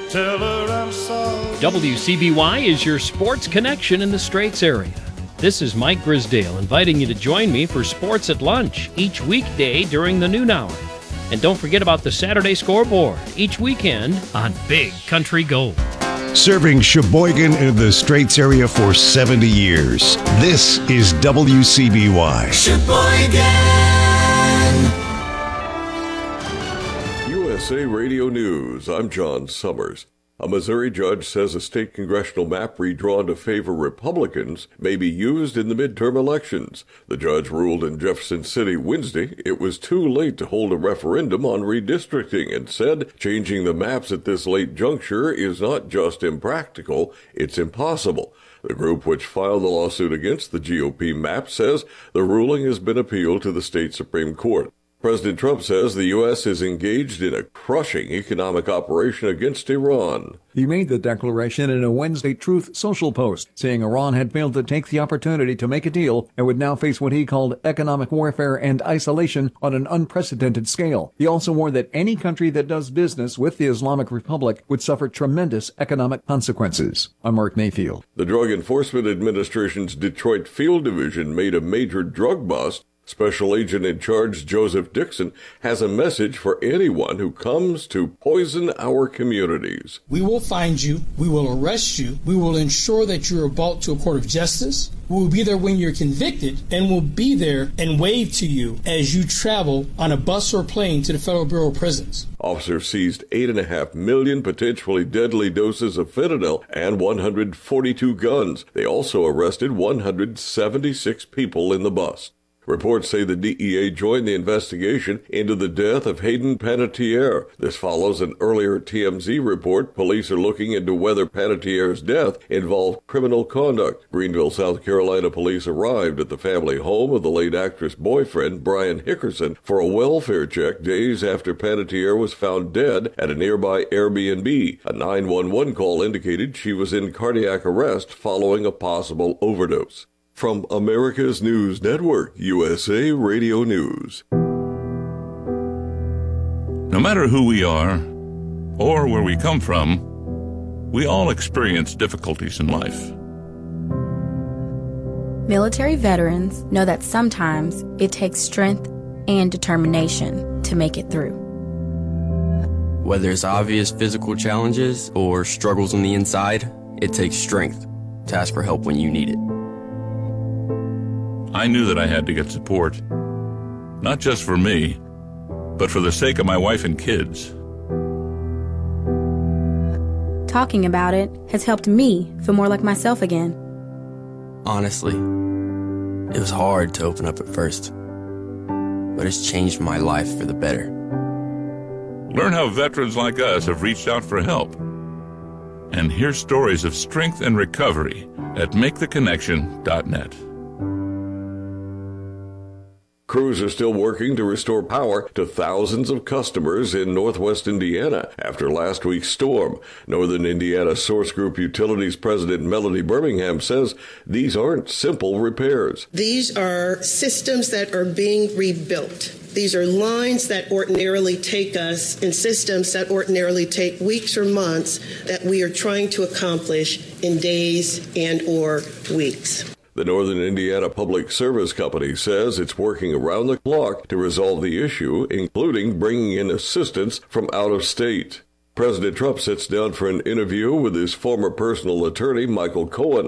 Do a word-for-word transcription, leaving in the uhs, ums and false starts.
Tell her I'm sorry. W C B Y is your sports connection in the Straits area. This is Mike Grisdale inviting you to join me for Sports at Lunch each weekday during the noon hour. And don't forget about the Saturday scoreboard each weekend on Big Country Gold. Serving Sheboygan and the Straits area for seventy years. This is W C B Y. Sheboygan! U S A Radio News, I'm John Summers. A Missouri judge says a state congressional map redrawn to favor Republicans may be used in the midterm elections. The judge ruled in Jefferson City Wednesday it was too late to hold a referendum on redistricting and said changing the maps at this late juncture is not just impractical, it's impossible. The group which filed the lawsuit against the G O P map says the ruling has been appealed to the state Supreme Court. President Trump says the U S is engaged in a crushing economic operation against Iran. He made the declaration in a Wednesday Truth Social post, saying Iran had failed to take the opportunity to make a deal and would now face what he called economic warfare and isolation on an unprecedented scale. He also warned that any country that does business with the Islamic Republic would suffer tremendous economic consequences. I'm Mark Mayfield. The Drug Enforcement Administration's Detroit Field Division made a major drug bust. Special Agent in Charge Joseph Dixon has a message for anyone who comes to poison our communities. We will find you, we will arrest you, we will ensure that you are brought to a court of justice, we will be there when you're convicted, and we'll be there and wave to you as you travel on a bus or plane to the Federal Bureau of Prisons. Officers seized eight point five million potentially deadly doses of fentanyl and one hundred forty-two guns. They also arrested one hundred seventy-six people in the bust. Reports say the D E A joined the investigation into the death of Hayden Panettiere. This follows an earlier T M Z report. Police are looking into whether Panettiere's death involved criminal conduct. Greenville, South Carolina police arrived at the family home of the late actress' boyfriend, Brian Hickerson, for a welfare check days after Panettiere was found dead at a nearby Airbnb. A nine one one call indicated she was in cardiac arrest following a possible overdose. From America's News Network, U S A Radio News. No matter who we are or where we come from, we all experience difficulties in life. Military veterans know that sometimes it takes strength and determination to make it through. Whether it's obvious physical challenges or struggles on the inside, it takes strength to ask for help when you need it. I knew that I had to get support, not just for me, but for the sake of my wife and kids. Talking about it has helped me feel more like myself again. Honestly, it was hard to open up at first, but it's changed my life for the better. Learn how veterans like us have reached out for help, and hear stories of strength and recovery at make the connection dot net. Crews are still working to restore power to thousands of customers in northwest Indiana after last week's storm. Northern Indiana Source Group Utilities President Melody Birmingham says these aren't simple repairs. These are systems that are being rebuilt. These are lines that ordinarily take us and systems that ordinarily take weeks or months that we are trying to accomplish in days and or weeks. The Northern Indiana Public Service Company says it's working around the clock to resolve the issue, including bringing in assistance from out of state. President Trump sits down for an interview with his former personal attorney, Michael Cohen.